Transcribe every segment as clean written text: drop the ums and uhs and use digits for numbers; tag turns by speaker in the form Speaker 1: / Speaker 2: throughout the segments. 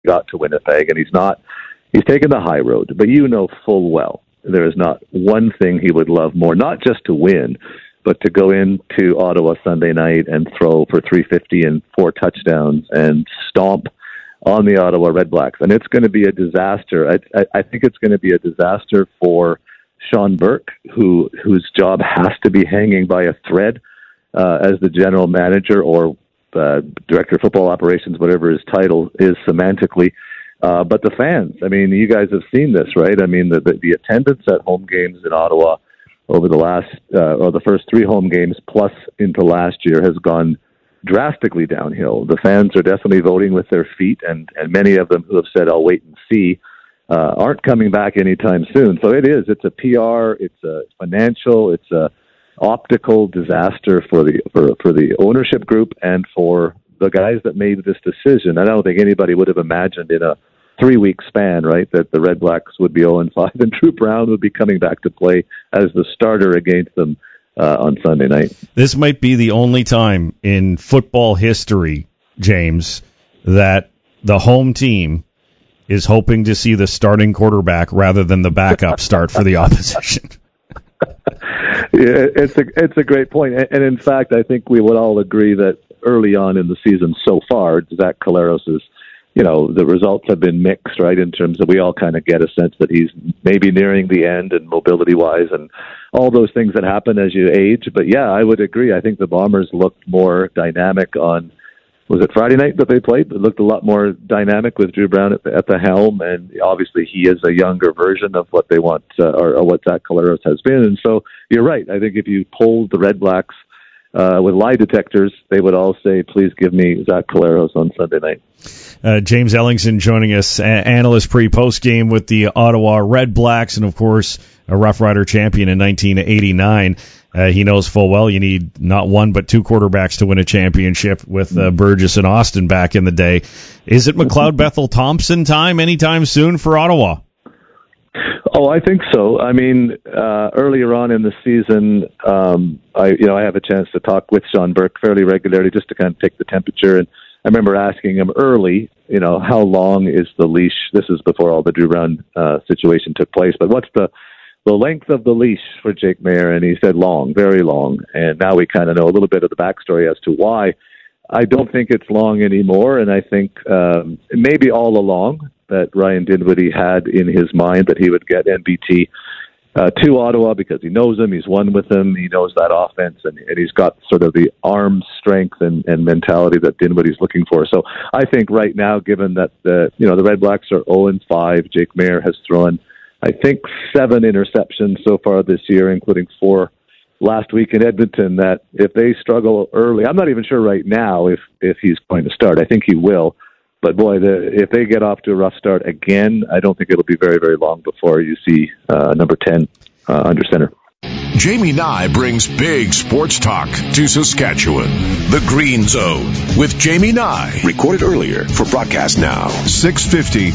Speaker 1: got to Winnipeg, and he's taken the high road. But you know full well there is not one thing he would love more, not just to win, but to go into Ottawa Sunday night and throw for 350 and 4 touchdowns and stomp on the Ottawa Redblacks. And it's going to be a disaster. I think it's going to be a disaster for Sean Burke, whose job has to be hanging by a thread as the general manager or director of football operations, whatever his title is semantically. But the fans, I mean, you guys have seen this, right? I mean, the attendance at home games in Ottawa over the last, or the first 3 home games plus into last year has gone drastically downhill. The fans are definitely voting with their feet, and many of them who have said, I'll wait and see, aren't coming back anytime soon. So it's a PR, it's a financial, it's a optical disaster for the ownership group and for the guys that made this decision. I don't think anybody would have imagined in a 3-week span, right, that the Redblacks would be 0-5 and Drew Brown would be coming back to play as the starter against them on Sunday night.
Speaker 2: This might be the only time in football history, James, that the home team is hoping to see the starting quarterback rather than the backup start for the opposition.
Speaker 1: Yeah, it's a great point. And in fact, I think we would all agree that early on in the season so far, Zach Collaros is, the results have been mixed, right, in terms of we all kind of get a sense that he's maybe nearing the end and mobility-wise and all those things that happen as you age. But, yeah, I would agree. I think the Bombers looked more dynamic on, was it Friday night that they played? It looked a lot more dynamic with Drew Brown at the helm, and obviously he is a younger version of what they want, or what Zach Collaros has been. And so you're right. I think if you polled the Redblacks with lie detectors, they would all say, please give me Zach Collaros on Sunday night.
Speaker 2: James Ellingson joining us, analyst pre-post game with the Ottawa Redblacks, and of course a Rough Rider champion in 1989. He knows full well you need not one but 2 quarterbacks to win a championship with Burgess and Austin back in the day. Is it McLeod Bethel Thompson time anytime soon for Ottawa?
Speaker 1: Oh, I think so. I mean, earlier on in the season, I have a chance to talk with Sean Burke fairly regularly just to kind of take the temperature. And I remember asking him early, how long is the leash? This is before all the Drew Brown situation took place. But what's the length of the leash for Jake Maier? And he said long, very long. And now we kind of know a little bit of the backstory as to why. I don't think it's long anymore. And I think maybe all along that Ryan Dinwiddie had in his mind that he would get NBT to Ottawa because he knows him, he's won with him, he knows that offense, and he's got sort of the arm strength and mentality that Dinwiddie's looking for. So I think right now, given that the Redblacks are 0-5, Jake Maier has thrown, I think, 7 interceptions so far this year, including 4 last week in Edmonton, that if they struggle early, I'm not even sure right now if he's going to start. I think he will. But, boy, if they get off to a rough start again, I don't think it'll be very, very long before you see number 10 under center.
Speaker 3: Jamie Nye brings big sports talk to Saskatchewan. The Green Zone with Jamie Nye. Recorded earlier for broadcast now. 650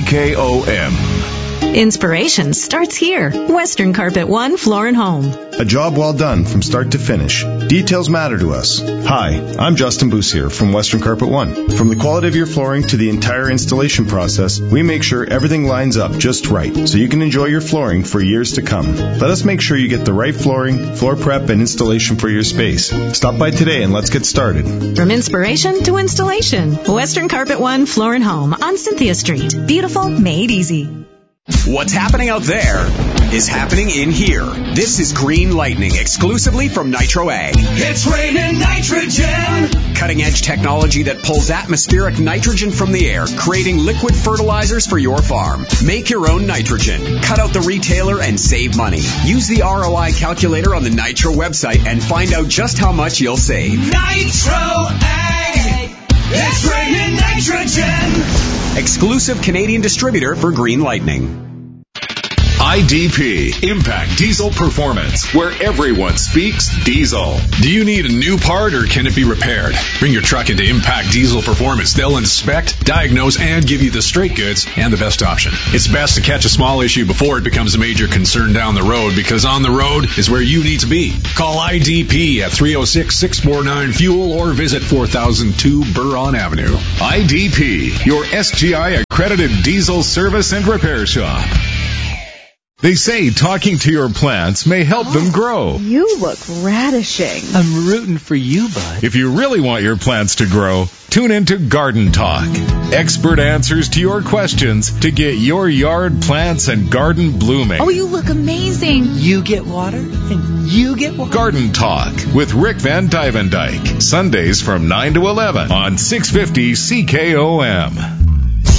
Speaker 3: CKOM.
Speaker 4: Inspiration starts here. Western Carpet One Floor and Home.
Speaker 5: A job well done from start to finish. Details matter to us. Hi, I'm Justin Boussier from Western Carpet One. From the quality of your flooring to the entire installation process, we make sure everything lines up just right so you can enjoy your flooring for years to come. Let us make sure you get the right flooring, floor prep, and installation for your space. Stop by today and let's get started.
Speaker 4: From inspiration to installation, Western Carpet One Floor and Home on Cynthia Street. Beautiful, made easy.
Speaker 6: What's happening out there is happening in here. This is Green Lightning, exclusively from Nitro Ag.
Speaker 7: It's raining nitrogen!
Speaker 6: Cutting-edge technology that pulls atmospheric nitrogen from the air, creating liquid fertilizers for your farm. Make your own nitrogen. Cut out the retailer and save money. Use the ROI calculator on the Nitro website and find out just how much you'll save.
Speaker 7: Nitro Ag! It's raining nitrogen!
Speaker 6: Exclusive Canadian distributor for Green Lightning.
Speaker 3: IDP, Impact Diesel Performance, where everyone speaks diesel.
Speaker 8: Do you need a new part or can it be repaired? Bring your truck into Impact Diesel Performance. They'll inspect, diagnose, and give you the straight goods and the best option. It's best to catch a small issue before it becomes a major concern down the road, because on the road is where you need to be. Call IDP at 306-649-FUEL or visit 4002 Buron Avenue.
Speaker 3: IDP, your SGI accredited diesel service and repair shop. They say talking to your plants may help them grow.
Speaker 9: You look radishing.
Speaker 10: I'm rooting for you, bud.
Speaker 3: If you really want your plants to grow, tune into Garden Talk. Expert answers to your questions to get your yard plants and garden blooming.
Speaker 9: Oh, you look amazing.
Speaker 10: You get water, and you get water.
Speaker 3: Garden Talk with Rick Van Dyke. Sundays from 9 to 11 on 650 CKOM.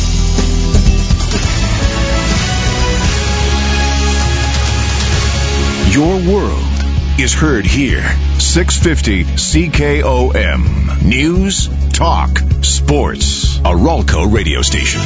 Speaker 3: Your world is heard here. 650 CKOM. News, talk, sports. A Ralco radio station.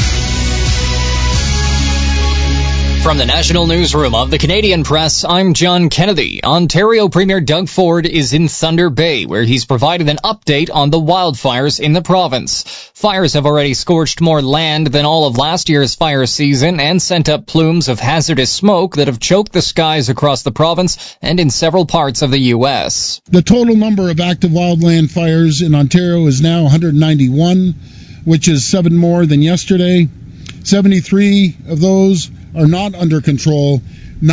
Speaker 11: From the National Newsroom of the Canadian Press, I'm John Kennedy. Ontario Premier Doug Ford is in Thunder Bay, where he's provided an update on the wildfires in the province. Fires have already scorched more land than all of last year's fire season and sent up plumes of hazardous smoke that have choked the skies across the province and in several parts of the U.S.
Speaker 12: The total number of active wildland fires in Ontario is now 191, which is 7 more than yesterday. 73 of those are not under control,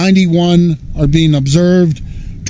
Speaker 12: 91 are being observed,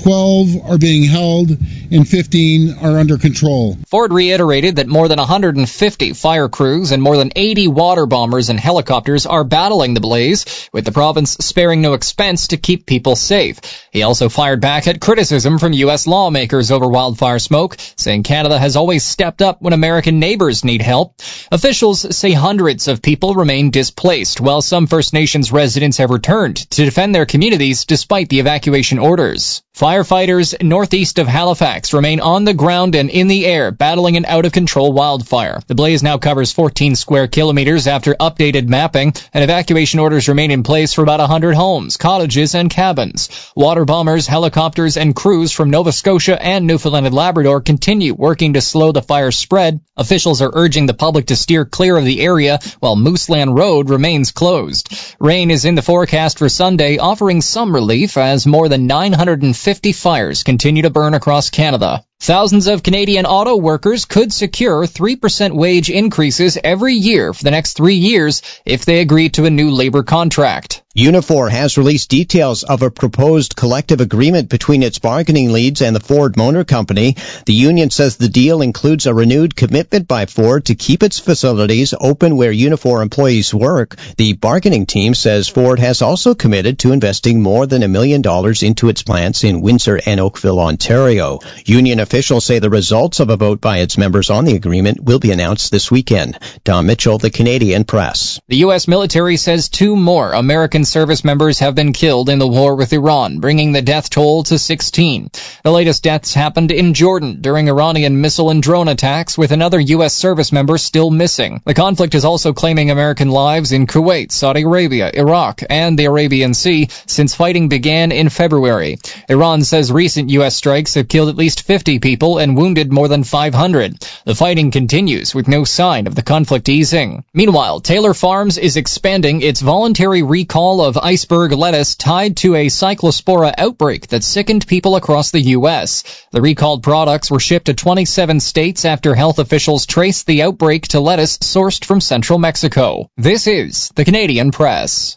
Speaker 12: 12 are being held, and 15 are under control.
Speaker 11: Ford reiterated that more than 150 fire crews and more than 80 water bombers and helicopters are battling the blaze, with the province sparing no expense to keep people safe. He also fired back at criticism from U.S. lawmakers over wildfire smoke, saying Canada has always stepped up when American neighbors need help. Officials say hundreds of people remain displaced, while some First Nations residents have returned to defend their communities despite the evacuation orders. Firefighters northeast of Halifax remain on the ground and in the air, battling an out-of-control wildfire. The blaze now covers 14 square kilometers after updated mapping, and evacuation orders remain in place for about 100 homes, cottages, and cabins. Water bombers, helicopters, and crews from Nova Scotia and Newfoundland and Labrador continue working to slow the fire's spread. Officials are urging the public to steer clear of the area, while Mooseland Road remains closed. Rain is in the forecast for Sunday, offering some relief as more than 950 fires continue to burn across Canada. Thousands of Canadian auto workers could secure 3% wage increases every year for the next 3 years if they agree to a new labor contract.
Speaker 13: Unifor has released details of a proposed collective agreement between its bargaining leads and the Ford Motor Company. The union says the deal includes a renewed commitment by Ford to keep its facilities open where Unifor employees work. The bargaining team says Ford has also committed to investing more than $1 million into its plants in Windsor and Oakville, Ontario. Union officials say the results of a vote by its members on the agreement will be announced this weekend. Don Mitchell, the Canadian Press.
Speaker 11: The U.S. military says 2 more American service members have been killed in the war with Iran, bringing the death toll to 16. The latest deaths happened in Jordan during Iranian missile and drone attacks, with another U.S. service member still missing. The conflict is also claiming American lives in Kuwait, Saudi Arabia, Iraq, and the Arabian Sea since fighting began in February. Iran says recent U.S. strikes have killed at least 50 people and wounded more than 500. The fighting continues with no sign of the conflict easing. Meanwhile, Taylor Farms is expanding its voluntary recall of iceberg lettuce tied to a cyclospora outbreak that sickened people across the U.S. The recalled products were shipped to 27 states after health officials traced the outbreak to lettuce sourced from central Mexico. This is the Canadian Press.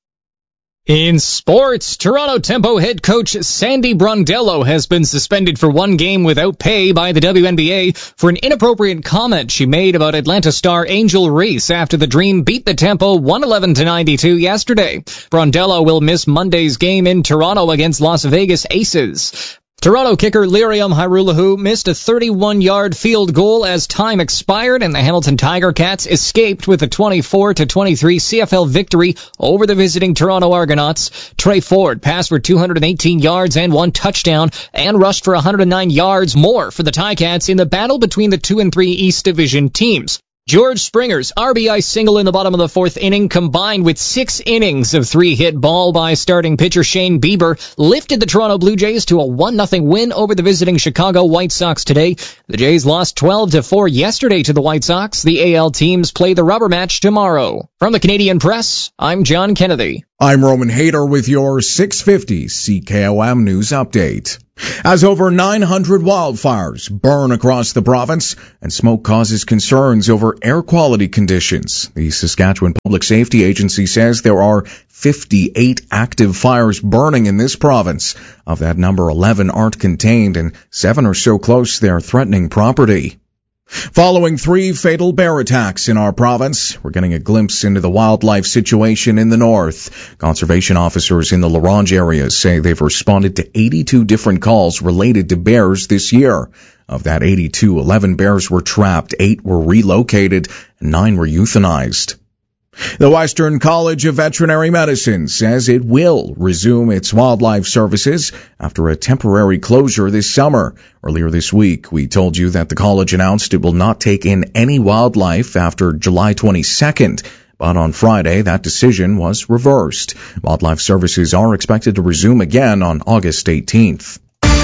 Speaker 11: In sports, Toronto Tempo head coach Sandy Brondello has been suspended for 1 game without pay by the WNBA for an inappropriate comment she made about Atlanta star Angel Reese after the Dream beat the Tempo 111-92 yesterday. Brondello will miss Monday's game in Toronto against Las Vegas Aces. Toronto kicker Liriam Hairulahu missed a 31-yard field goal as time expired, and the Hamilton Tiger Cats escaped with a 24-23 CFL victory over the visiting Toronto Argonauts. Trey Ford passed for 218 yards and 1 touchdown and rushed for 109 yards more for the Ticats in the battle between the 2 and 3 East Division teams. George Springer's RBI single in the bottom of the fourth inning, combined with 6 innings of 3-hit ball by starting pitcher Shane Bieber, lifted the Toronto Blue Jays to a 1-0 win over the visiting Chicago White Sox today. The Jays lost 12-4 yesterday to the White Sox. The AL teams play the rubber match tomorrow. From the Canadian Press, I'm John Kennedy.
Speaker 14: I'm Roman Hayter with your 650 CKOM News Update. As over 900 wildfires burn across the province and smoke causes concerns over air quality conditions, the Saskatchewan Public Safety Agency says there are 58 active fires burning in this province. Of that number, 11 aren't contained and 7 are so close they're threatening property. Following 3 fatal bear attacks in our province, we're getting a glimpse into the wildlife situation in the north. Conservation officers in the La Ronge area say they've responded to 82 different calls related to bears this year. Of that 82, 11 bears were trapped, 8 were relocated, and 9 were euthanized. The Western College of Veterinary Medicine says it will resume its wildlife services after a temporary closure this summer. Earlier this week, we told you that the college announced it will not take in any wildlife after July 22nd. But on Friday, that decision was reversed. Wildlife services are expected to resume again on August 18th.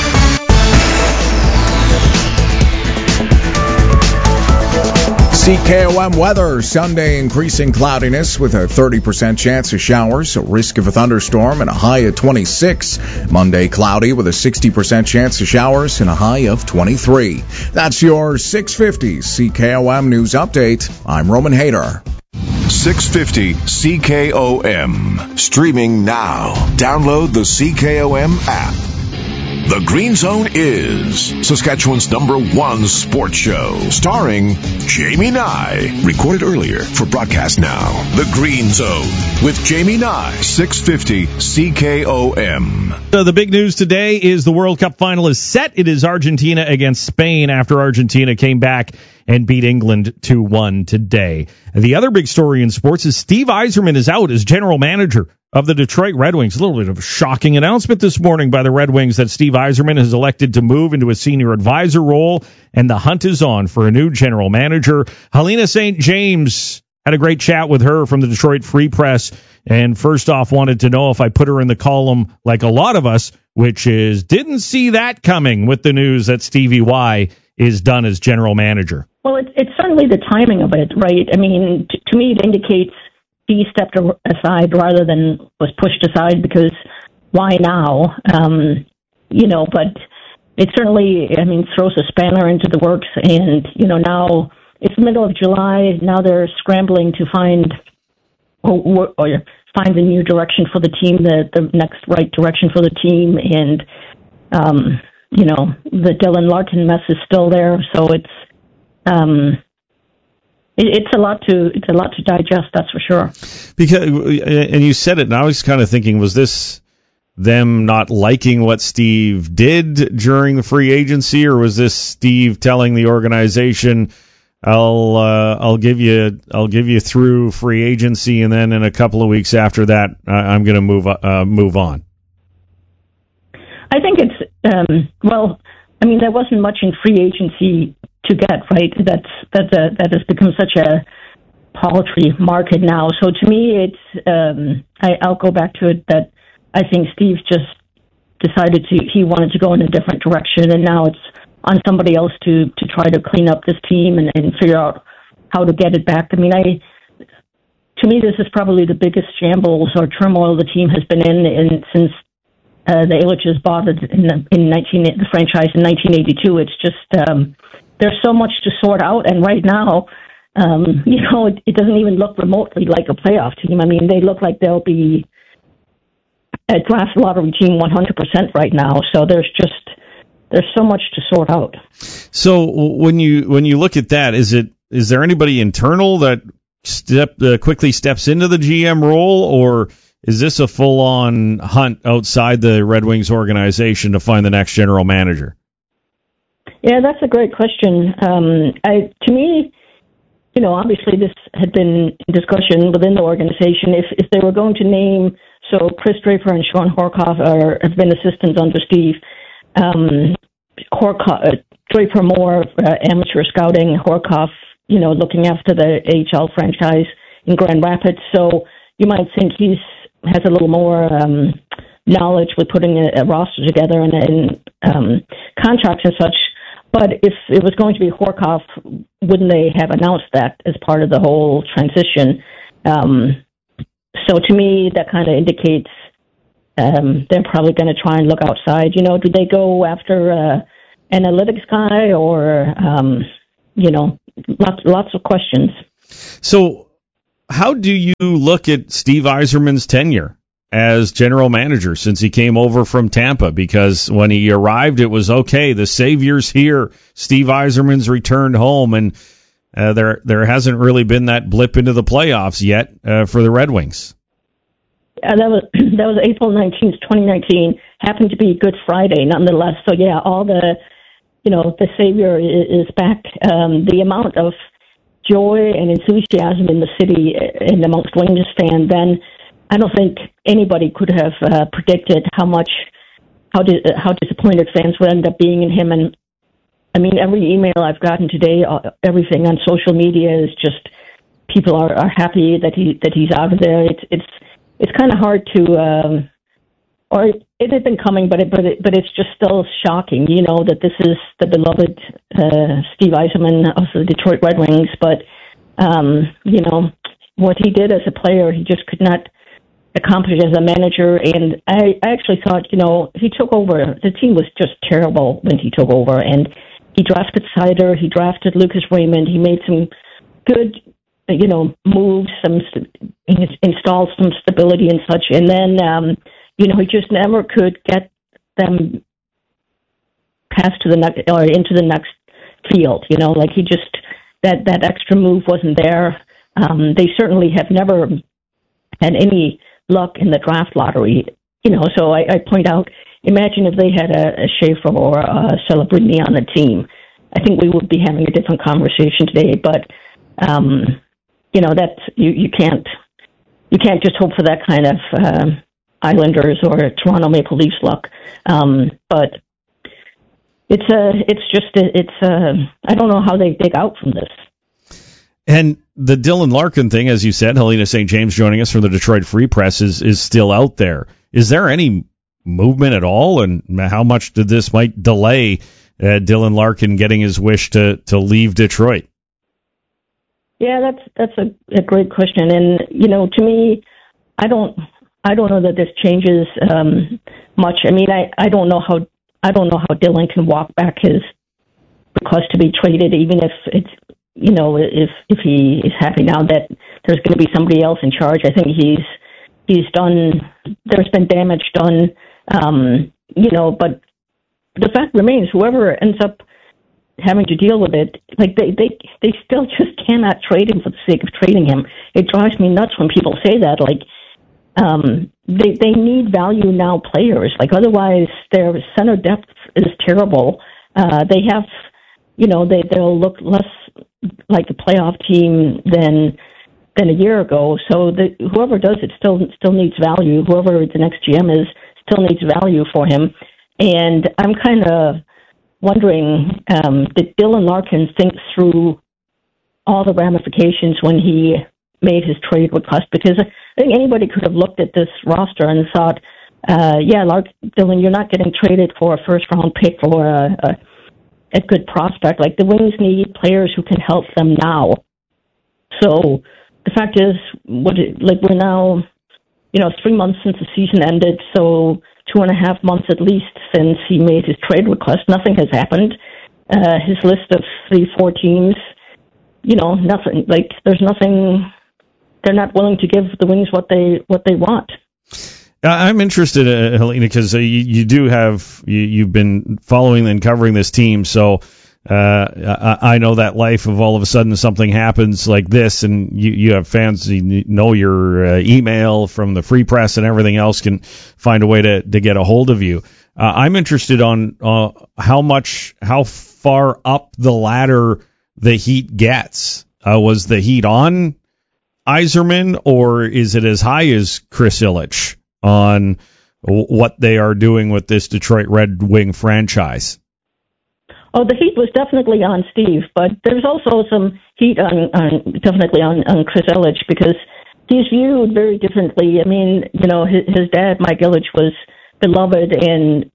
Speaker 14: CKOM weather. Sunday, increasing cloudiness with a 30% chance of showers, a risk of a thunderstorm, and a high of 26. Monday, cloudy with a 60% chance of showers and a high of 23. That's your 650 CKOM News Update. I'm Roman Hayter.
Speaker 3: 650 CKOM. Streaming now. Download the CKOM app. The Green Zone is Saskatchewan's #1 sports show, starring Jamie Nye. Recorded earlier for broadcast now. The Green Zone with Jamie Nye, 650 CKOM.
Speaker 2: So the big news today is the World Cup final is set. It is Argentina against Spain after Argentina came back and beat England 2-1 today. And the other big story in sports is Steve Yzerman is out as general manager of the Detroit Red Wings. A little bit of a shocking announcement this morning by the Red Wings that Steve Yzerman has elected to move into a senior advisor role, and the hunt is on for a new general manager. Helena St. James had a great chat with her from the Detroit Free Press, and first off wanted to know if I put her in the column like a lot of us, which is didn't see that coming with the news that Stevie Y is done as general manager.
Speaker 15: Well, it's certainly the timing of it, right? I mean, to me, it indicates he stepped aside rather than was pushed aside, because why now? But it certainly, throws a spanner into the works. And, now it's the middle of July. Now they're scrambling to find a new direction for the team, the next right direction for the team. And, the Dylan Larkin mess is still there. So it's a lot to digest, that's for sure.
Speaker 2: And you said it, and I was kind of thinking, was this them not liking what Steve did during the free agency, or was this Steve telling the organization, I'll give you through free agency, and then in a couple of weeks after that, I'm going to move on?
Speaker 15: I think it's there wasn't much in free agency to get, right? That has become such a paltry market now. So to me, it's I'll go back to it that I think Steve just decided he wanted to go in a different direction, and now it's on somebody else to try to clean up this team and figure out how to get it back. To me, this is probably the biggest shambles or turmoil the team has been in since the Ilitches bought it the franchise in 1982. It's just there's so much to sort out, and right now, it doesn't even look remotely like a playoff team. I mean, they look like they'll be a draft lottery team 100% right now. So there's so much to sort out.
Speaker 2: So when you look at that, is there anybody internal that quickly steps into the GM role, or is this a full-on hunt outside the Red Wings organization to find the next general manager?
Speaker 15: Yeah, that's a great question. To me, obviously this had been in discussion within the organization. If they were going to name, so Chris Draper and Sean Horkoff have been assistants under Steve. Draper more amateur scouting, Horkoff looking after the AHL franchise in Grand Rapids. So you might think has a little more knowledge with putting a roster together and contracts and such. But if it was going to be Horkoff, wouldn't they have announced that as part of the whole transition? So to me, that kind of indicates they're probably going to try and look outside. Do they go after analytics guy or, lots of questions.
Speaker 2: So how do you look at Steve Yzerman's tenure as general manager since he came over from Tampa? Because when he arrived, it was, okay, the savior's here. Steve Yzerman's returned home, and there hasn't really been that blip into the playoffs yet for the Red Wings.
Speaker 15: That was April 19th, 2019. Happened to be Good Friday, nonetheless. So, yeah, all the savior is back. The amount of joy and enthusiasm in the city and amongst Rangers fans, then I don't think anybody could have predicted how disappointed fans would end up being in him. And I mean, every email I've gotten today, everything on social media is just people are happy that he's out of there. It's kind of hard to, or it had been coming, but it's just still shocking, that this is the beloved Steve Yzerman of the Detroit Red Wings. But what he did as a player, he just could not accomplish as a manager. And I actually thought, he took over. The team was just terrible when he took over, and he drafted Seider, he drafted Lucas Raymond, he made some good moves, installed some stability and such, and then he just never could get them past to the next or into the next field. He just that extra move wasn't there. They certainly have never had any luck in the draft lottery. So I point out, imagine if they had a Schaefer or a Celebrini on the team. I think we would be having a different conversation today. But that's you can't just hope for that kind of Islanders or Toronto Maple Leafs luck. But it's I don't know how they dig out from this.
Speaker 2: And the Dylan Larkin thing, as you said, Helena St. James joining us from the Detroit Free Press is still out there. Is there any movement at all, and how much did this might delay Dylan Larkin getting his wish to leave Detroit?
Speaker 15: Yeah, that's a great question, and to me, I don't know that this changes much. I mean, I don't know how Dylan can walk back his request to be traded, even if it's if he is happy now that there's going to be somebody else in charge. I think he's done. There's been damage done, but the fact remains, whoever ends up having to deal with it, like they still just cannot trade him for the sake of trading him. It drives me nuts when people say that. Like, they need value now players. Like, otherwise their center depth is terrible. They have, they'll look less like a playoff team than a year ago. So whoever does it still needs value. Whoever the next GM is still needs value for him. And I'm kind of wondering, did Dylan Larkin think through all the ramifications when he made his trade request? Because I think anybody could have looked at this roster and thought, Dylan, you're not getting traded for a first-round pick or a good prospect. Like, the Wings need players who can help them now. So the fact is, we're now, 3 months since the season ended, so 2.5 months at least since he made his trade request. Nothing has happened. His list of 3-4 teams, nothing. Like, there's nothing. They're not willing to give the Wings what they want.
Speaker 2: I'm interested, Helena, because you do have you've been following and covering this team, so I know that life of all of a sudden something happens like this, and you have fans, your email from the Free Press and everything else can find a way to get a hold of you. I'm interested on how far up the ladder the Heat gets. Was the Heat on Yzerman, or is it as high as Chris Ilitch on what they are doing with this Detroit Red Wing franchise?
Speaker 15: Oh, the Heat was definitely on Steve, but there's also some heat on definitely on Chris Ilitch, because he's viewed very differently. I mean, you know, his dad, Mike Ilitch, was beloved, and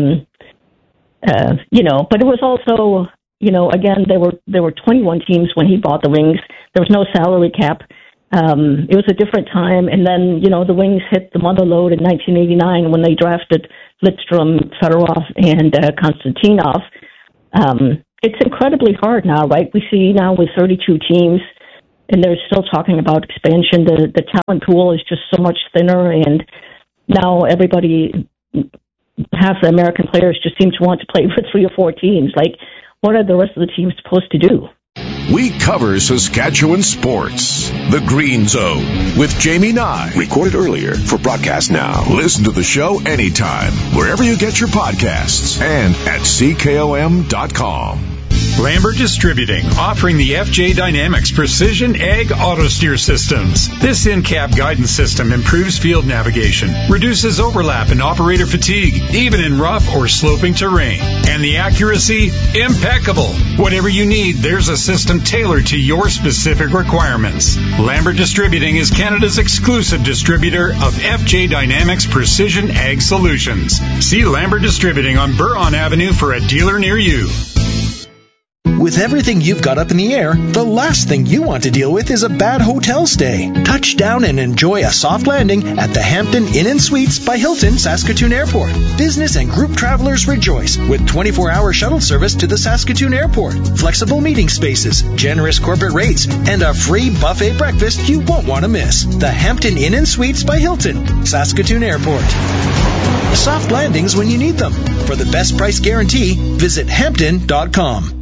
Speaker 15: you know, but it was also, you know, again, there were 21 teams when he bought the Wings. There was no salary cap. It was a different time, and then, you know, the Wings hit the mother load in 1989 when they drafted Lidstrom, Fedorov, and Konstantinov. It's incredibly hard now, right? We see now with 32 teams, and they're still talking about expansion. The talent pool is just so much thinner, and now everybody, half the American players just seem to want to play for 3 or 4 teams. Like, what are the rest of the teams supposed to do?
Speaker 3: We cover Saskatchewan sports. The Green Zone with Jamie Nye. Recorded earlier for broadcast now. Listen to the show anytime, wherever you get your podcasts, and at CKOM.com.
Speaker 16: Lambert Distributing, offering the FJ Dynamics Precision Ag Auto Steer Systems. This in-cab guidance system improves field navigation, reduces overlap and operator fatigue, even in rough or sloping terrain. And the accuracy, impeccable. Whatever you need, there's a system tailored to your specific requirements. Lambert Distributing is Canada's exclusive distributor of FJ Dynamics Precision Ag Solutions. See Lambert Distributing on Buron Avenue for a dealer near you.
Speaker 17: With everything you've got up in the air, the last thing you want to deal with is a bad hotel stay. Touch down and enjoy a soft landing at the Hampton Inn & Suites by Hilton Saskatoon Airport. Business and group travelers rejoice with 24-hour shuttle service to the Saskatoon Airport, flexible meeting spaces, generous corporate rates, and a free buffet breakfast you won't want to miss. The Hampton Inn & Suites by Hilton, Saskatoon Airport. Soft landings when you need them. For the best price guarantee, visit Hampton.com.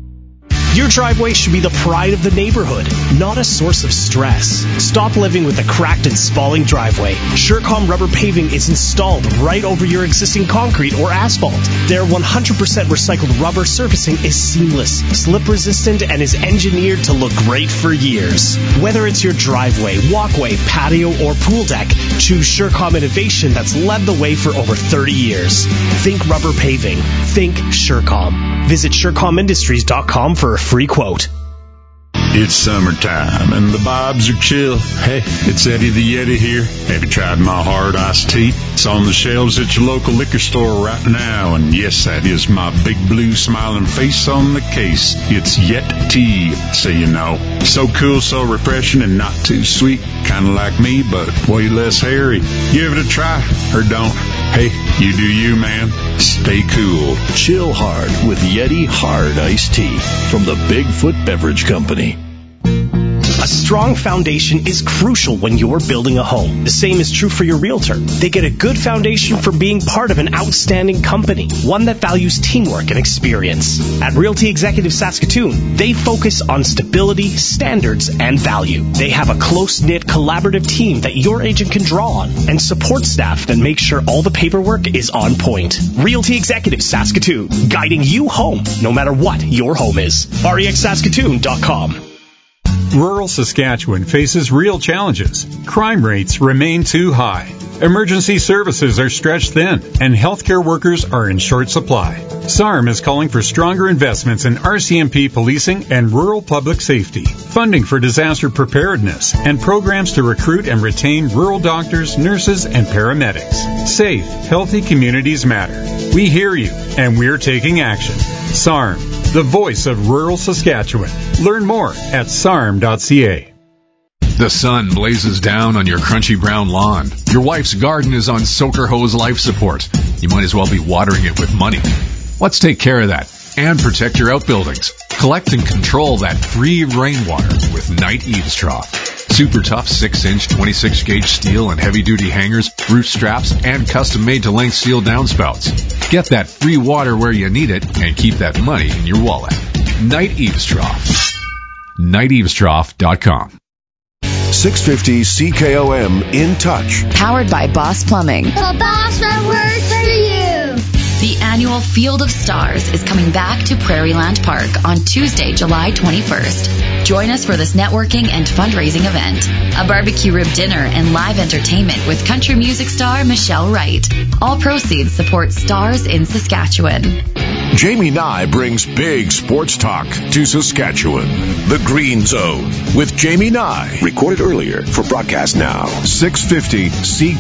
Speaker 18: Your driveway should be the pride of the neighborhood, not a source of stress. Stop living with a cracked and spalling driveway. Surecom rubber paving is installed right over your existing concrete or asphalt. Their 100% recycled rubber surfacing is seamless, slip resistant, and is engineered to look great for years. Whether it's your driveway, walkway, patio, or pool deck, choose Surecom innovation that's led the way for over 30 years. Think rubber paving. Think Surecom. Visit SurecomIndustries.com for a free quote.
Speaker 19: It's summertime and the vibes are chill. Hey, it's Eddie the Yeti here. Have you tried my hard iced tea? It's on the shelves at your local liquor store right now. And yes, that is my big blue smiling face on the case. It's Yet Tea, so you know. So cool, so refreshing, and not too sweet. Kind of like me, but way less hairy. Give it a try, or don't. Hey, you do you, man. Stay cool.
Speaker 20: Chill hard with Yeti Hard Iced Tea from the Bigfoot Beverage Company.
Speaker 18: A strong foundation is crucial when you're building a home. The same is true for your realtor. They get a good foundation for being part of an outstanding company, one that values teamwork and experience. At Realty Executive Saskatoon, they focus on stability, standards, and value. They have a close-knit, collaborative team that your agent can draw on, and support staff that make sure all the paperwork is on point. Realty Executive Saskatoon, guiding you home, no matter what your home is. REXSaskatoon.com.
Speaker 16: Rural Saskatchewan faces real challenges. Crime rates remain too high. Emergency services are stretched thin, and healthcare workers are in short supply. SARM is calling for stronger investments in RCMP policing and rural public safety, funding for disaster preparedness, and programs to recruit and retain rural doctors, nurses, and paramedics. Safe, healthy communities matter. We hear you, and we're taking action. SARM, the voice of rural Saskatchewan. Learn more at sarm.ca.
Speaker 8: The sun blazes down on your crunchy brown lawn. Your wife's garden is on Soaker Hose life support. You might as well be watering it with money. Let's take care of that and protect your outbuildings. Collect and control that free rainwater with Night Eaves Trough. Super tough 6-inch 26-gauge steel and heavy-duty hangers, roof straps, and custom-made-to-length steel downspouts. Get that free water where you need it and keep that money in your wallet. Night Eaves Trough. NightEavesTrough.com.
Speaker 3: 650 CKOM In Touch.
Speaker 21: Powered by Boss Plumbing.
Speaker 22: The boss that works for you.
Speaker 21: The annual Field of Stars is coming back to Prairieland Park on Tuesday, July 21st. Join us for this networking and fundraising event. A barbecue rib dinner and live entertainment with country music star Michelle Wright. All proceeds support Stars in Saskatchewan.
Speaker 3: Jamie Nye brings big sports talk to Saskatchewan. The Green Zone with Jamie Nye. Recorded earlier for broadcast now. 650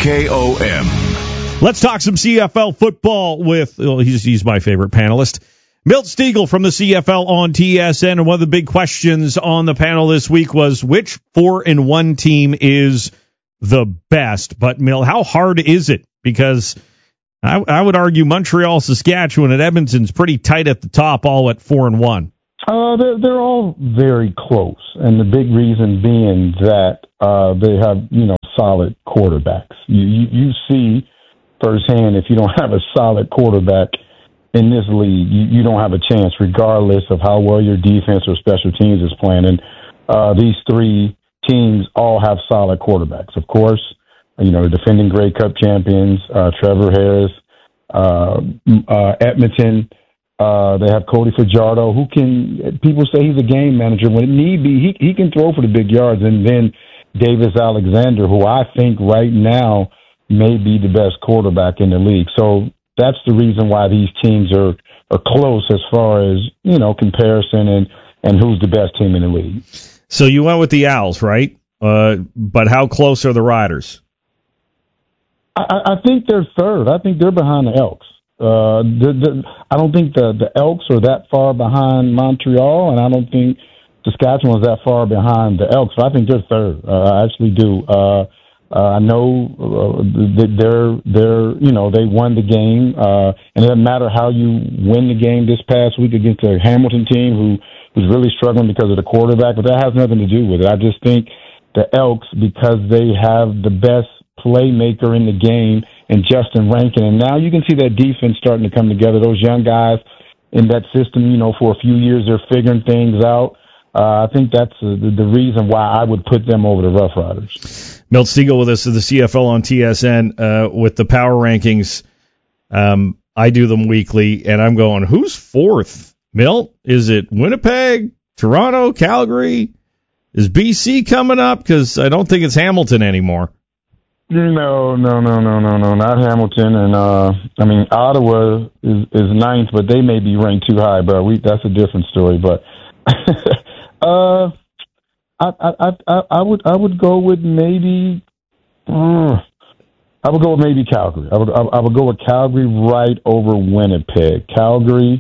Speaker 3: CKOM.
Speaker 2: Let's talk some CFL football with, he's my favorite panelist, Milt Stegall from the CFL on TSN. And one of the big questions on the panel this week was which 4-1 team is the best? But Milt, how hard is it? Because I would argue Montreal, Saskatchewan, and Edmonton's pretty tight at the top, all at 4-1.
Speaker 1: They're all very close, and the big reason being that they have solid quarterbacks. You see firsthand if you don't have a solid quarterback in this league, you don't have a chance, regardless of how well your defense or special teams is playing. And these three teams all have solid quarterbacks, of course. The defending Grey Cup champions, Trevor Harris, Edmonton. They have Cody Fajardo, who people say he's a game manager. When it need be, he can throw for the big yards. And then Davis Alexander, who I think right now may be the best quarterback in the league. So that's the reason why these teams are close as far as, comparison and who's the best team in the league.
Speaker 2: So you went with the Owls, right? But how close are the Riders?
Speaker 1: I think they're third. I think they're behind the Elks. I don't think the Elks are that far behind Montreal, and I don't think Saskatchewan's that far behind the Elks. So I think they're third. I actually do. I know that they won the game, and it doesn't matter how you win the game this past week against the Hamilton team, who's really struggling because of the quarterback, but that has nothing to do with it. I just think the Elks, because they have the best playmaker in the game and Justin Rankin, and now you can see that defense starting to come together. Those young guys in that system, for a few years they're figuring things out. I think that's the reason why I would put them over the Rough Riders.
Speaker 2: Milt Stegall with us at the CFL on TSN with the power rankings. I do them weekly, and I'm going, who's fourth? Milt, is it Winnipeg, Toronto, Calgary? Is BC coming up? Because I don't think it's Hamilton anymore.
Speaker 1: No, not Hamilton. And, Ottawa is ninth, but they may be ranked too high, but that's a different story. But I would go with maybe Calgary. I would go with Calgary right over Winnipeg. Calgary,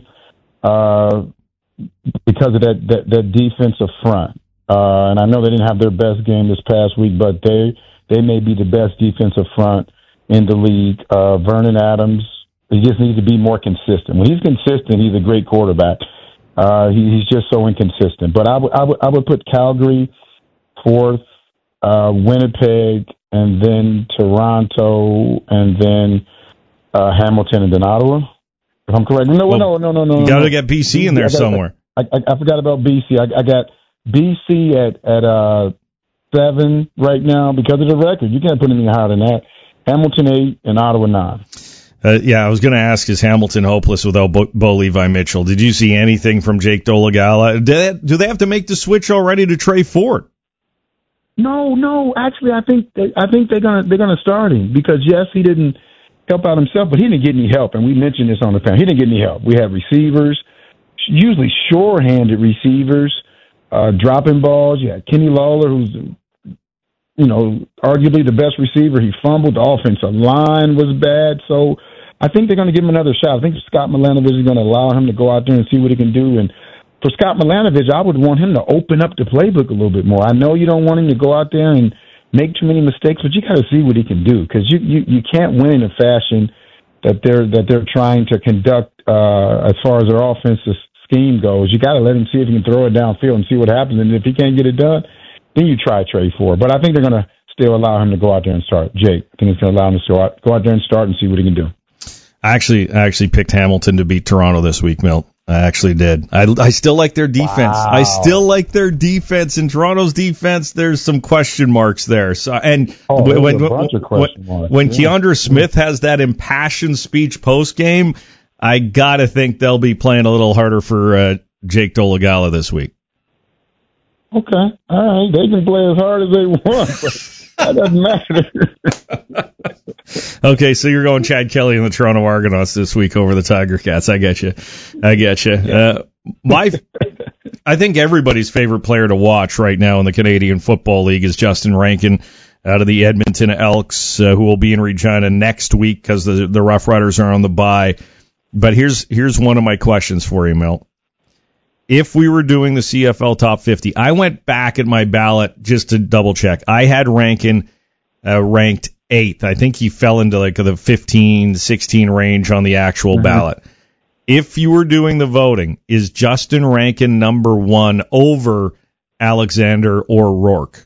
Speaker 1: because of that defensive front. And I know they didn't have their best game this past week, but they may be the best defensive front in the league. Vernon Adams, he just needs to be more consistent. When he's consistent, he's a great quarterback. He's just so inconsistent. But I would put Calgary fourth, Winnipeg, and then Toronto, and then Hamilton, and then Ottawa. If I'm correct. No.
Speaker 2: You got to get BC in there somewhere.
Speaker 1: I forgot about BC. I got BC at 7 right now because of the record. You can't put anything higher than that. Hamilton 8 and Ottawa 9.
Speaker 2: I was going to ask, is Hamilton hopeless without Bo Levi Mitchell? Did you see anything from Jake Dolegala? Do they have to make the switch already to Trey Ford?
Speaker 1: No. Actually, I think they're gonna start him because yes, he didn't help out himself, but he didn't get any help, and we mentioned this on the panel. He didn't get any help. We have receivers, usually sure-handed receivers, dropping balls. Yeah, Kenny Lawler, who's arguably the best receiver. He fumbled. The offensive line was bad. So I think they're going to give him another shot. I think Scott Milanovich is going to allow him to go out there and see what he can do. And for Scott Milanovich, I would want him to open up the playbook a little bit more. I know you don't want him to go out there and make too many mistakes, but you got to see what he can do because you can't win in a fashion that they're trying to conduct as far as their offensive scheme goes. You got to let him see if he can throw it downfield and see what happens. And if he can't get it done, then you try Trey Ford. But I think they're going to still allow him to go out there and start. Jake, I think it's going to allow him to go out there and start and see what he can do.
Speaker 2: I actually picked Hamilton to beat Toronto this week, Milt. I actually did. I still like their defense. Wow. I still like their defense. In Toronto's defense, there's some question marks there. So, when Keandre Smith has that impassioned speech post game, I gotta think they'll be playing a little harder for Jake Dolegala this week.
Speaker 1: Okay, all right. They can play as hard as they want, but that doesn't matter.
Speaker 2: Okay, so you're going Chad Kelly and the Toronto Argonauts this week over the Tiger Cats. I get you. I think everybody's favorite player to watch right now in the Canadian Football League is Justin Rankin out of the Edmonton Elks, who will be in Regina next week because the Rough Riders are on the bye. But here's one of my questions for you, Milt. If we were doing the CFL Top 50, I went back at my ballot just to double check. I had Rankin ranked 8th. I think he fell into like the 15, 16 range on the actual ballot. If you were doing the voting, is Justin Rankin number 1 over Alexander or Rourke?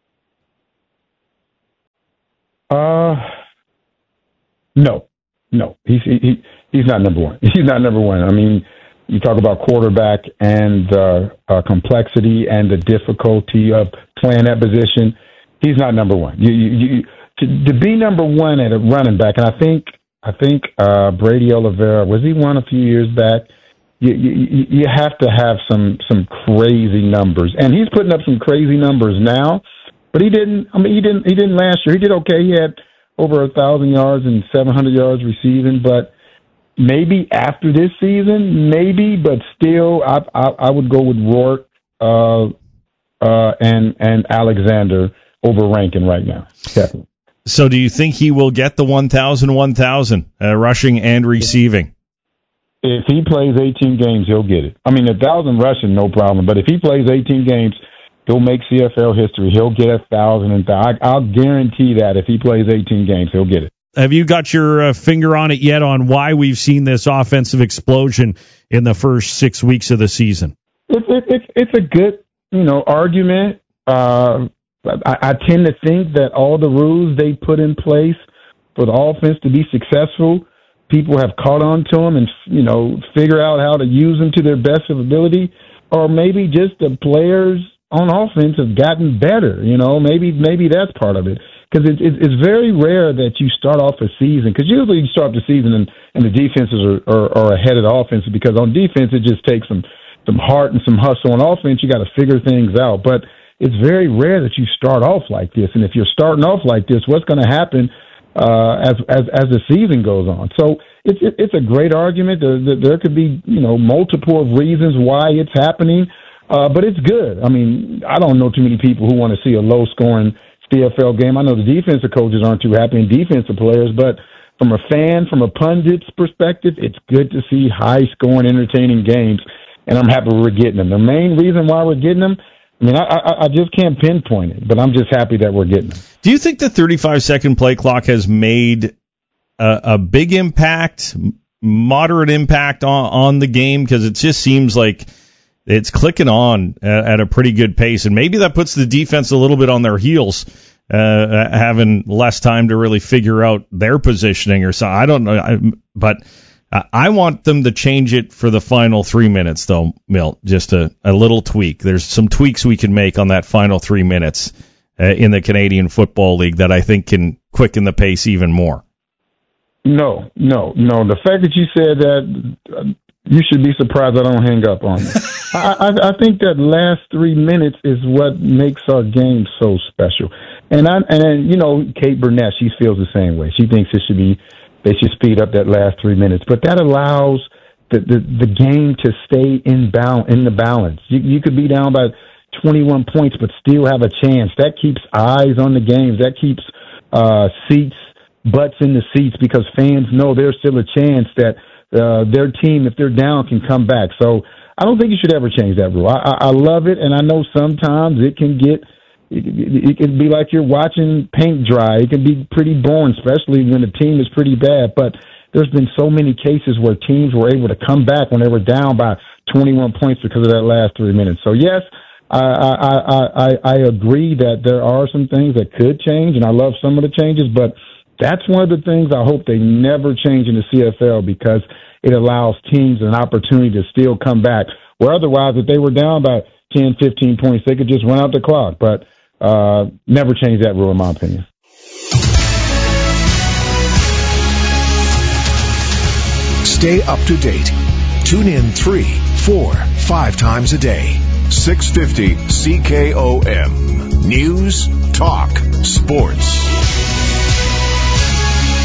Speaker 1: No. He's not number 1. He's not number 1. I mean, you talk about quarterback and complexity and the difficulty of playing that position. He's not number 1. To be number 1 at a running back, and I think Brady Oliveira, was he one a few years back? You have to have some crazy numbers, and he's putting up some crazy numbers now. But he didn't last year. He did okay. He had over 1,000 yards and 700 yards receiving, but maybe after this season, maybe, but still, I would go with Rourke and Alexander over Rankin right now. Definitely.
Speaker 2: So do you think he will get the 1,000 rushing and receiving?
Speaker 1: If he plays 18 games, he'll get it. I mean, 1,000 rushing, no problem. But if he plays 18 games, he'll make CFL history. He'll get 1,000. I'll guarantee that if he plays 18 games, he'll get it.
Speaker 2: Have you got your finger on it yet on why we've seen this offensive explosion in the first 6 weeks of the season?
Speaker 1: It's a good, argument. I tend to think that all the rules they put in place for the offense to be successful, people have caught on to them and, figure out how to use them to their best of ability, or maybe just the players on offense have gotten better. Maybe that's part of it. Because it's very rare that you start off a season, because usually you start the season and the defenses are ahead of the offense, because on defense it just takes some heart and some hustle. On offense, you got to figure things out. But it's very rare that you start off like this. And if you're starting off like this, what's going to happen as the season goes on? So it's a great argument. There could be multiple reasons why it's happening, but it's good. I mean, I don't know too many people who want to see a low scoring CFL game. I know the defensive coaches aren't too happy and defensive players, but from a fan, from a pundit's perspective, it's good to see high-scoring, entertaining games, and I'm happy we're getting them. The main reason why we're getting them, I mean, I just can't pinpoint it, but I'm just happy that we're getting them.
Speaker 2: Do you think the 35-second play clock has made a big impact, moderate impact on the game? Because it just seems like it's clicking on at a pretty good pace, and maybe that puts the defense a little bit on their heels, having less time to really figure out their positioning or so. I don't know, but I want them to change it for the final 3 minutes, though, Milt. Just a little tweak. There's some tweaks we can make on that final 3 minutes in the Canadian Football League that I think can quicken the pace even more. No. The fact that you said that, you should be surprised I don't hang up on you. I think that last 3 minutes is what makes our game so special. And Kate Burnett, she feels the same way. She thinks they should speed up that last 3 minutes. But that allows the game to stay in the balance. You could be down by 21 points but still have a chance. That keeps eyes on the games. That keeps butts in the seats, because fans know there's still a chance that their team, if they're down, can come back. So I don't think you should ever change that rule. I love it, and I know sometimes it can be like you're watching paint dry. It can be pretty boring, especially when the team is pretty bad. But there's been so many cases where teams were able to come back when they were down by 21 points because of that last 3 minutes. So yes, I agree that there are some things that could change, and I love some of the changes, but that's one of the things I hope they never change in the CFL, because it allows teams an opportunity to still come back, where otherwise if they were down by 10, 15 points, they could just run out the clock. But never change that rule, in my opinion.
Speaker 3: Stay up to date. Tune in 3, 4, 5 times a day. 650 CKOM. News, talk, sports.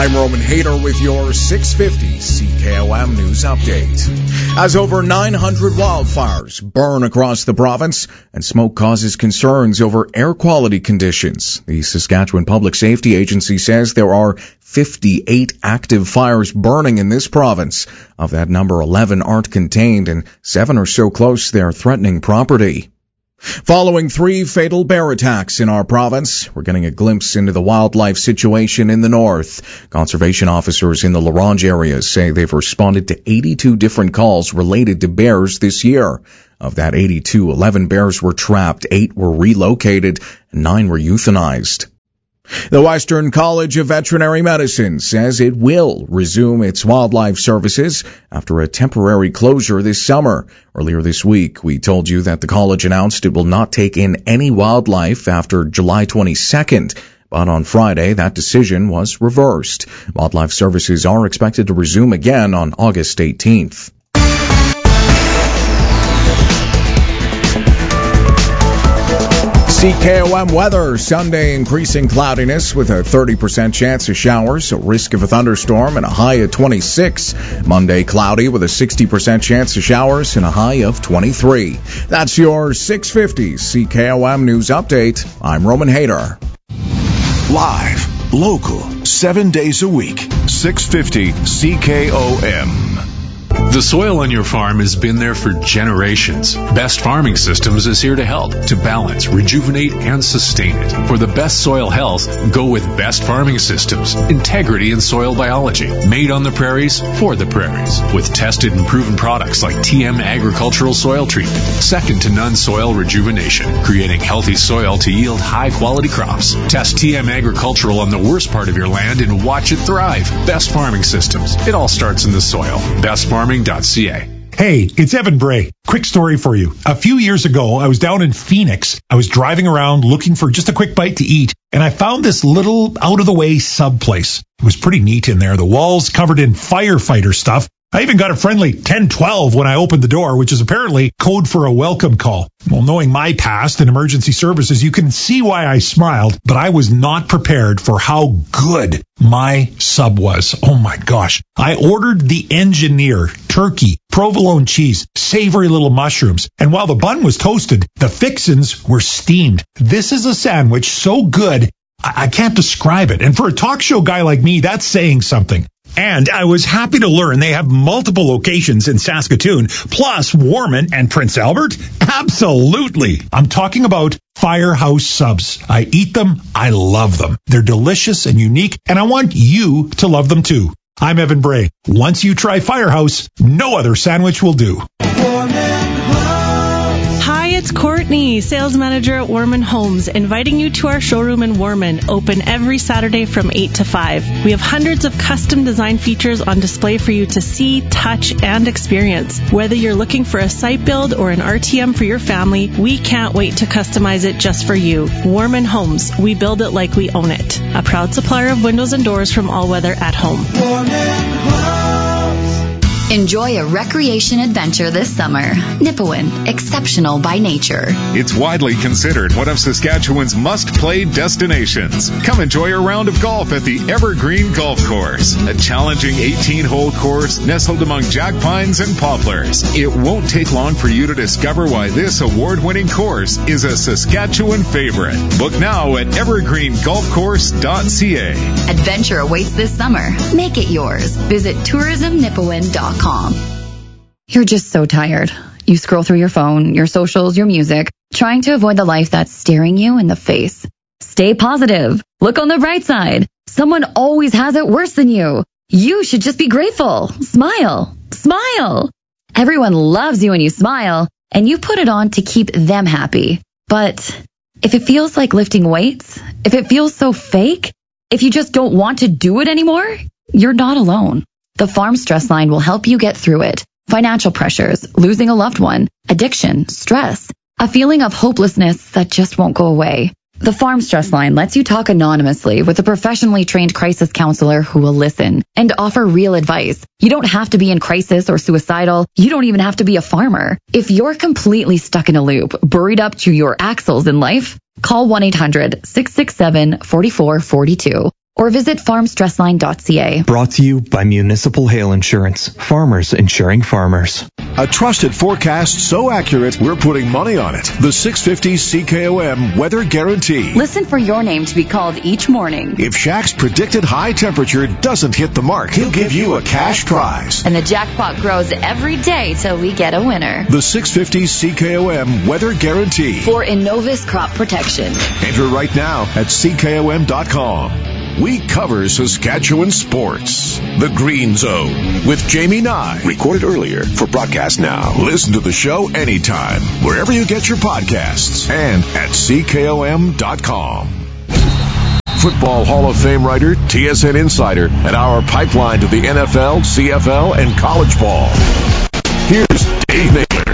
Speaker 14: I'm Roman Hader with your 650 CKOM News Update. As over 900 wildfires burn across the province and smoke causes concerns over air quality conditions, the Saskatchewan Public Safety Agency says there are 58 active fires burning in this province. Of that number, 11 aren't contained and 7 are so close they're threatening property. Following 3 fatal bear attacks in our province, we're getting a glimpse into the wildlife situation in the north. Conservation officers in the La Ronge area say they've responded to 82 different calls related to bears this year. Of that 82, 11 bears were trapped, 8 were relocated, and 9 were euthanized. The Western College of Veterinary Medicine says it will resume its wildlife services after a temporary closure this summer. Earlier this week, we told you that the college announced it will not take in any wildlife after July 22nd. But on Friday, that decision was reversed. Wildlife services are expected to resume again on August 18th. CKOM weather, Sunday increasing cloudiness with a 30% chance of showers, a risk of a thunderstorm, and a high of 26. Monday cloudy with a 60% chance of showers and a high of 23. That's your 650 CKOM News Update. I'm Roman Hader.
Speaker 3: Live, local, 7 days a week, 650 CKOM.
Speaker 8: The soil on your farm has been there for generations. Best Farming Systems is here to help, to balance, rejuvenate, and sustain it. For the best soil health, go with Best Farming Systems. Integrity in soil biology. Made on the prairies, for the prairies. With tested and proven products like TM Agricultural Soil Treatment. Second to none soil rejuvenation. Creating healthy soil to yield high-quality crops. Test TM Agricultural on the worst part of your land and watch it thrive. Best Farming Systems. It all starts in the soil. bestfarming.ca.
Speaker 4: Hey, it's Evan Bray. Quick story for you. A few years ago, I was down in Phoenix. I was driving around looking for just a quick bite to eat, and I found this little out-of-the-way sub place. It was pretty neat in there. The walls covered in firefighter stuff. I even got a friendly 1012 when I opened the door, which is apparently code for a welcome call. Well, knowing my past in emergency services, you can see why I smiled, but I was not prepared for how good my sub was. Oh my gosh. I ordered the Engineer, turkey, provolone cheese, savory little mushrooms, and while the bun was toasted, the fixins were steamed. This is a sandwich so good, I can't describe it. And for a talk show guy like me, that's saying something. And I was happy to learn they have multiple locations in Saskatoon, plus Warman and Prince Albert. Absolutely. I'm talking about Firehouse Subs. I eat them. I love them. They're delicious and unique, and I want you to love them too. I'm Evan Bray. Once you try Firehouse, no other sandwich will do.
Speaker 5: Hi, it's Courtney, sales manager at Warman Homes, inviting you to our showroom in Warman, open every Saturday from 8 to 5. We have hundreds of custom design features on display for you to see, touch, and experience. Whether you're looking for a site build or an RTM for your family, we can't wait to customize it just for you. Warman Homes, we build it like we own it. A proud supplier of windows and doors from All Weather at Home.
Speaker 21: Enjoy a recreation adventure this summer. Nipawin, exceptional by nature.
Speaker 23: It's widely considered one of Saskatchewan's must-play destinations. Come enjoy a round of golf at the Evergreen Golf Course, a challenging 18-hole course nestled among jack pines and poplars. It won't take long for you to discover why this award-winning course is a Saskatchewan favorite. Book now at evergreengolfcourse.ca.
Speaker 21: Adventure awaits this summer. Make it yours. Visit tourismnipawin.com. You're just so tired. You scroll through your phone, your socials, your music, trying to avoid the life that's staring you in the face. Stay positive. Look on the bright side. Someone always has it worse than you. You should just be grateful. Smile. Smile. Everyone loves you when you smile, and you put it on to keep them happy. But if it feels like lifting weights, if it feels so fake, if you just don't want to do it anymore, you're not alone. The Farm Stress Line will help you get through it. Financial pressures, losing a loved one, addiction, stress, a feeling of hopelessness that just won't go away. The Farm Stress Line lets you talk anonymously with a professionally trained crisis counselor who will listen and offer real advice. You don't have to be in crisis or suicidal. You don't even have to be a farmer. If you're completely stuck in a loop, buried up to your axles in life, call 1-800-667-4442. or visit farmstressline.ca.
Speaker 6: Brought to you by Municipal Hail Insurance. Farmers insuring farmers.
Speaker 3: A trusted forecast so accurate, we're putting money on it. The 650 CKOM Weather Guarantee.
Speaker 21: Listen for your name to be called each morning.
Speaker 3: If Shaq's predicted high temperature doesn't hit the mark, he'll give you a cash prize.
Speaker 21: And the jackpot grows every day till we get a winner.
Speaker 3: The 650 CKOM Weather Guarantee.
Speaker 21: For Innovis Crop Protection.
Speaker 3: Enter right now at CKOM.com. We cover Saskatchewan sports. The Green Zone with Jamie Nye. Recorded earlier for broadcast now. Listen to the show anytime, wherever you get your podcasts, and at CKOM.com. Football Hall of Fame writer, TSN insider, and our pipeline to the NFL, CFL, and college ball. Here's Dave Naylor.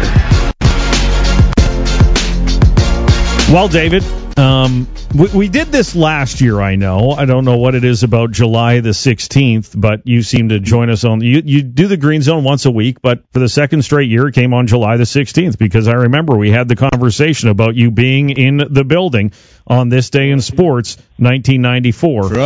Speaker 2: Well, David, we did this last year, I know. I don't know what it is about July the 16th, but you seem to join us on... You do the Green Zone once a week, but for the second straight year, it came on July the 16th, because I remember we had the conversation about you being in the building on this day in sports, 1994.